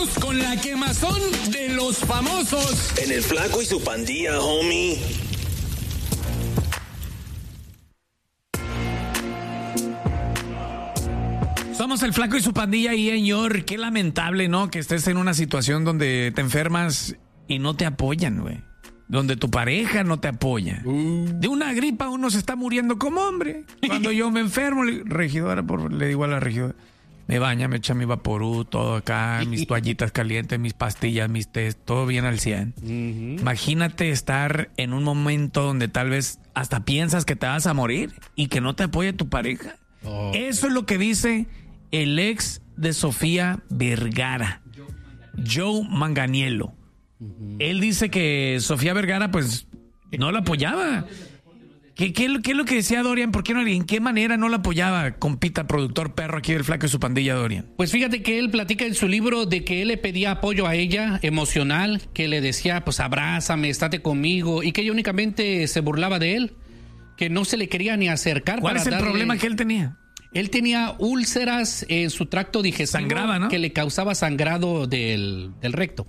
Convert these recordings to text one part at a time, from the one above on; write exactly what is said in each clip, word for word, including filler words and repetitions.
con la quemazón de los famosos. En el Flaco y su Pandilla, homie. Somos el Flaco y su Pandilla y señor, qué lamentable, ¿no? Que estés en una situación donde te enfermas y no te apoyan, güey. Donde tu pareja no te apoya. Uh. De una gripa uno se está muriendo como hombre. Cuando yo me enfermo, le, regidora, por, le digo a la regidora, me baña, me echa mi vaporú, todo acá, mis toallitas calientes, mis pastillas, mis test, todo bien al cien. Uh-huh. Imagínate estar en un momento donde tal vez hasta piensas que te vas a morir y que no te apoye tu pareja. Oh. Eso es lo que dice el ex de Sofía Vergara, Joe Manganiello. Uh-huh. Él dice que Sofía Vergara pues no la apoyaba. ¿Qué, qué, qué es lo que decía Dorian? ¿Por qué no? ¿En qué manera no la apoyaba, compita, productor perro aquí del Flaco y su Pandilla, Dorian? Pues fíjate que él platica en su libro de que él le pedía apoyo a ella emocional, que le decía pues abrázame, estate conmigo, y que ella únicamente se burlaba de él, que no se le quería ni acercar. ¿Cuál para es el darle... problema que él tenía? Él tenía úlceras en su tracto digestivo. Sangraba, ¿no? Que le causaba sangrado del, del recto.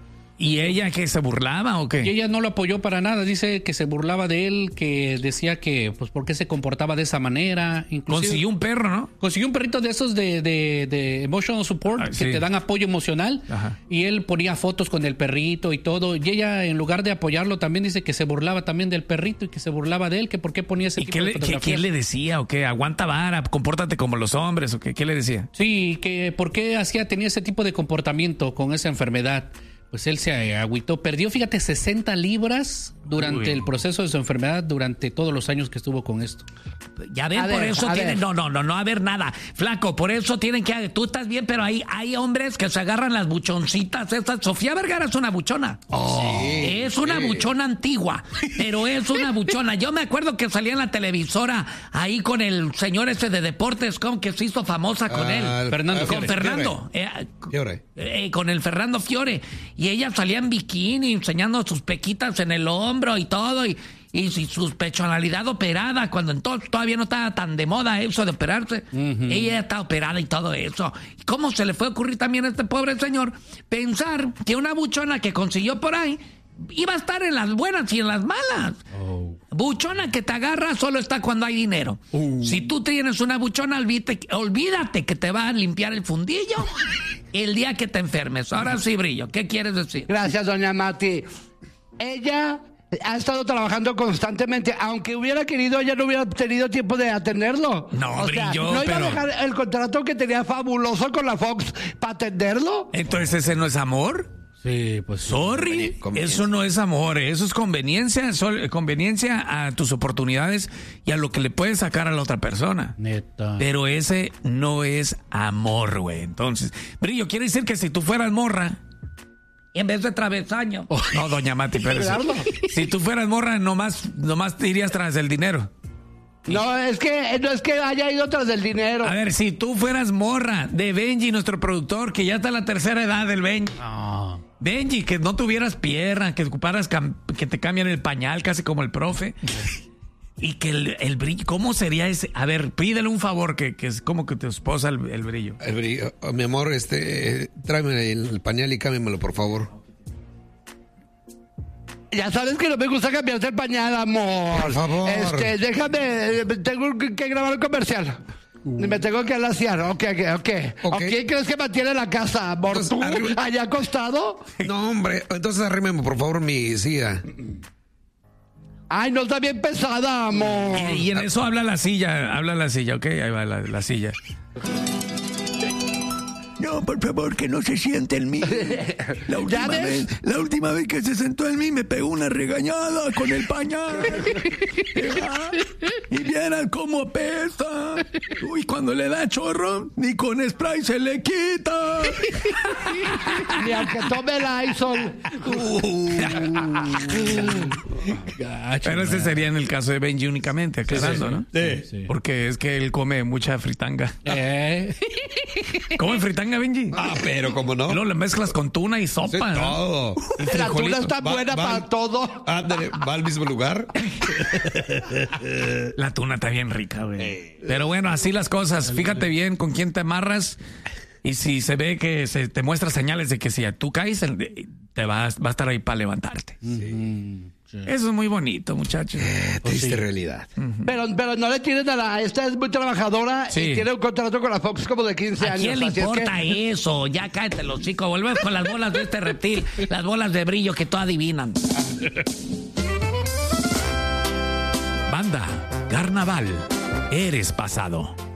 ¿Y ella que se burlaba o qué? Y ella no lo apoyó para nada. Dice que se burlaba de él, que decía que, pues, ¿por qué se comportaba de esa manera? Inclusive, consiguió un perro, ¿no? Consiguió un perrito de esos de, de, de emotional support, ah, que sí. te dan apoyo emocional. Ajá. Y él ponía fotos con el perrito y todo. Y ella, en lugar de apoyarlo, también dice que se burlaba también del perrito y que se burlaba de él, que por qué ponía ese ¿Y tipo qué de le, fotografías. ¿qué, ¿Qué le decía o qué? Aguanta vara, compórtate como los hombres o qué. ¿Qué le decía? Sí, que por qué hacía, tenía ese tipo de comportamiento con esa enfermedad. Pues él se agüitó, perdió, fíjate, sesenta libras durante Uy. el proceso de su enfermedad, durante todos los años que estuvo con esto. Ya ven, a por ver, eso tienen, ver. no, no, no, no, a ver nada, Flaco, por eso tienen que, tú estás bien, pero hay, hay hombres que se agarran las buchoncitas estas. Sofía Vergara es una buchona. Oh, sí, es una sí. buchona antigua, pero es una buchona. Yo me acuerdo que salía en la televisora ahí con el señor ese de deportes, con que se hizo famosa con ah, él. Fernando Con Fiore. Fernando. Fiore. Eh, Fiore. Eh, con el Fernando Fiore. Y ella salía en bikini, enseñando sus pequitas en el hombro y todo, y, y, y su pechonalidad operada, cuando entonces todavía no estaba tan de moda eso de operarse. Uh-huh. Ella ya está operada y todo eso. ¿Cómo se le fue a ocurrir también a este pobre señor pensar que una buchona que consiguió por ahí iba a estar en las buenas y en las malas? Oh. Buchona que te agarra solo está cuando hay dinero. Uh. Si tú tienes una buchona, olvídate, olvídate que te va a limpiar el fundillo el día que te enfermes. Ahora sí, Brillo, ¿qué quieres decir? Gracias, doña Mati. Ella ha estado trabajando constantemente. Aunque hubiera querido, ella no hubiera tenido tiempo de atenderlo. No, o Brillo, sea, ¿no iba pero... a dejar el contrato que tenía fabuloso con la Fox para atenderlo? Entonces, ¿ese no es amor? Sí, pues... Sorry, eso no es amor, eso es conveniencia, sol, conveniencia a tus oportunidades y a lo que le puedes sacar a la otra persona. Neta. Pero ese no es amor, güey. Entonces, Brillo, quiere decir que si tú fueras morra, en vez de travesaño... Oh, no, doña Mati, pero si tú fueras morra, nomás, nomás te irías tras el dinero. No, es que no es que haya ido tras del dinero. A ver, si tú fueras morra de Benji, nuestro productor, que ya está en la tercera edad del Benji. Oh. Benji, que no tuvieras pierna, que ocuparas cam- que te cambian el pañal casi como el profe. Y que el, el brillo, ¿cómo sería ese? A ver, pídele un favor, que, que es como que tu esposa el, el brillo. El brillo, oh, mi amor, este, tráeme el, el pañal y cámbiamelo, por favor. Ya sabes que no me gusta cambiarte el pañal, amor. Por favor. Este, déjame, tengo que grabar un comercial. Uh. Me tengo que alaciar. Ok, ok, ok. Okay. ¿Quién crees que mantiene la casa, amor? Entonces, ¿Tú? arriba... ¿Allá acostado? No, hombre. Entonces arrímeme, por favor, mi silla. Ay, no está bien pesada, amor. Y, y en eso habla la silla, habla la silla, ok, ahí va la, la silla. No, por favor, que no se siente en mí. La última, vez, la última vez que se sentó en mí me pegó una regañada con el pañal. Y vieran cómo pesa. Uy, cuando le da chorro, ni con spray se le quita. Ni aunque tome el Lysol. Uh. Pero ese sería en el caso de Benji únicamente, aclarando, sí, sí, ¿no? Sí, sí. Porque es que él come mucha fritanga. ¿Eh? ¿Come fritanga, Benji? Ah, pero ¿cómo no? No, le mezclas con tuna y sopa. Sí, todo. ¿No? La tuna está va, buena va, para va, todo. Ándale, va al mismo lugar. La tuna está bien rica, güey. Eh. Pero bueno, así las cosas. Fíjate bien con quién te amarras. Y si se ve que se te muestra señales de que si tú caes, te vas, va a estar ahí para levantarte. Sí. Sí. Eso es muy bonito, muchachos. Eh, triste sí. realidad. Uh-huh. Pero, pero no le tienen a la... Esta es muy trabajadora sí. y tiene un contrato con la Fox como de quince años. ¿A quién le importa es que... eso? Ya cállate los chicos. Volvemos con las bolas de este reptil. Las bolas de brillo que todo adivinan. Banda, carnaval, eres pasado.